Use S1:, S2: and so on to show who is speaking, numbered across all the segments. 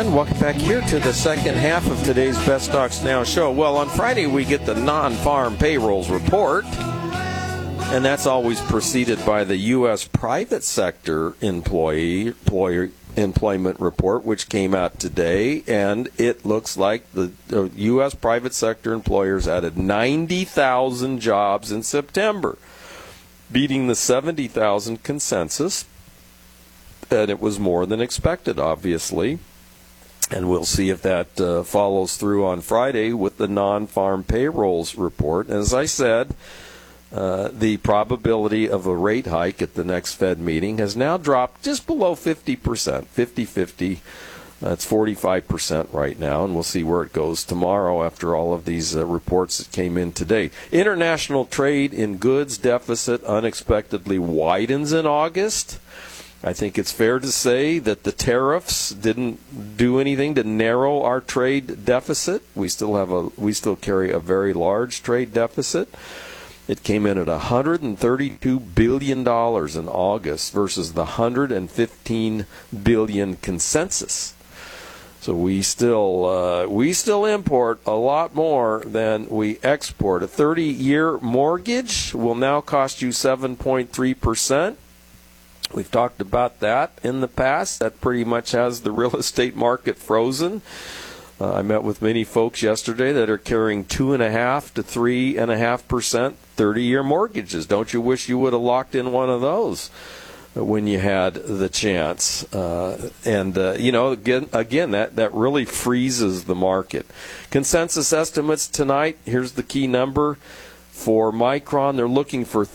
S1: And welcome back here to the second half of today's Best Stocks Now show. Well, on Friday we get the non-farm payrolls report, and that's always preceded by the U.S. private sector employment report, which came out today, and it looks like the U.S. private sector employers added 90,000 jobs in September, beating the 70,000 consensus, and it was more than expected, obviously. And we'll see if that follows through on Friday with the non-farm payrolls report. As I said, the probability of a rate hike at the next Fed meeting has now dropped just below 50%, 50-50. That's 45% right now, and we'll see where it goes tomorrow after all of these reports that came in today. International trade in goods deficit unexpectedly widens in August. I think it's fair to say that the tariffs didn't do anything to narrow our trade deficit. We still carry a very large trade deficit. It came in at $132 billion in August versus the $115 billion consensus. So we still import a lot more than we export. A 30-year mortgage will now cost you 7.3%. We've talked about that in the past. That pretty much has the real estate market frozen. I met with many folks yesterday that are carrying 2.5% to 3.5% 30-year mortgages. Don't you wish you would have locked in one of those when you had the chance? Again, that really freezes the market. Consensus estimates tonight, here's the key number. For Micron, they're looking for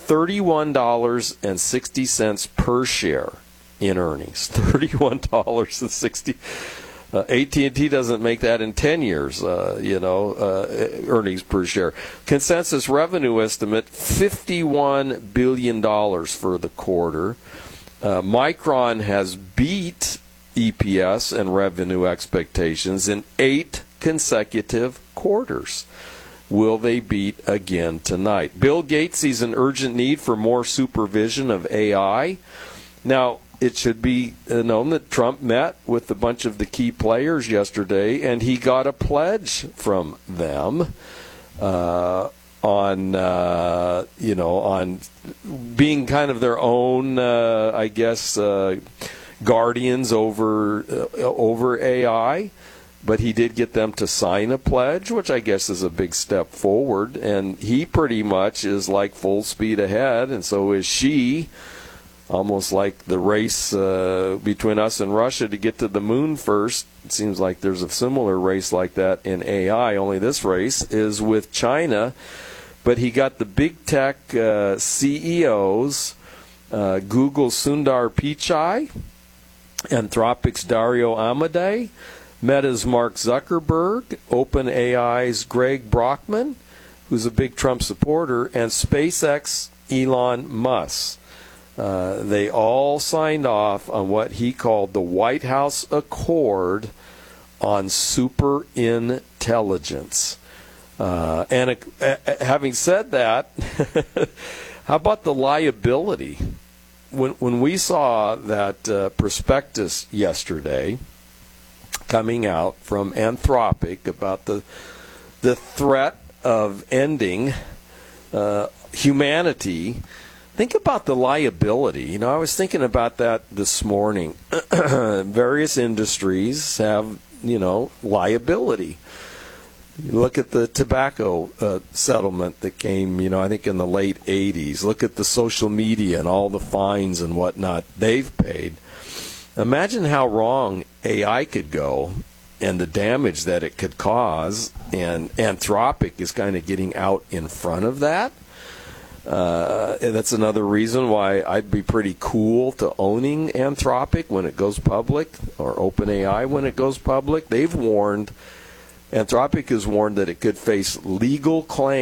S1: $31.60 per share in earnings. $31.60. AT&T doesn't make that in 10 years, earnings per share. Consensus revenue estimate, $51 billion for the quarter. Micron has beat EPS and revenue expectations in 8 consecutive quarters. Will they beat again tonight? Bill Gates sees an urgent need for more supervision of AI. Now, it should be known that Trump met with a bunch of the key players yesterday, and he got a pledge from them on being kind of their own, guardians over AI. But he did get them to sign a pledge, which I guess is a big step forward. And he pretty much is like full speed ahead, and so is she. Almost like the race between us and Russia to get to the moon first. It seems like there's a similar race like that in AI, only this race is with China. But he got the big tech CEOs, Google's Sundar Pichai, Anthropic's Dario Amodei, Meta's Mark Zuckerberg, OpenAI's Greg Brockman, who's a big Trump supporter, and SpaceX Elon Musk. They all signed off on what he called the White House Accord on super intelligence. Having said that, how about the liability? When we saw that prospectus yesterday coming out from Anthropic about the threat of ending humanity, think about the liability. I was thinking about that this morning. Various industries have, liability. You look at the tobacco settlement that came, I think in the late 80s. Look at the social media and all the fines and whatnot they've paid. Imagine how wrong AI could go and the damage that it could cause, and Anthropic is kind of getting out in front of that. And that's another reason why I'd be pretty cool to owning Anthropic when it goes public, or OpenAI when it goes public. Anthropic has warned that it could face legal claims